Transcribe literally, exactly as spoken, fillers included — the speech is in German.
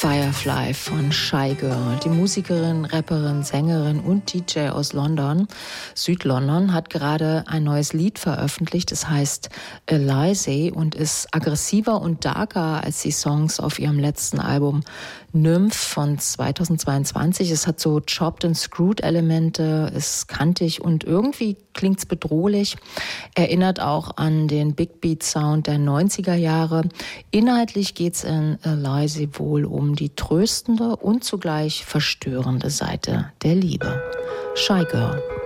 Firefly von Shy Girl. Die Musikerin, Rapperin, Sängerin und D J aus London, Südlondon, hat gerade ein neues Lied veröffentlicht. Es heißt Elysee und ist aggressiver und darker als die Songs auf ihrem letzten Album Nymph von zweitausendzweiundzwanzig. Es hat so chopped and screwed Elemente, ist kantig und irgendwie klingt's bedrohlich. Erinnert auch an den Big Beat Sound der neunziger Jahre. Inhaltlich geht's in Elysee wohl um die tröstende und zugleich verstörende Seite der Liebe. Shy Girl.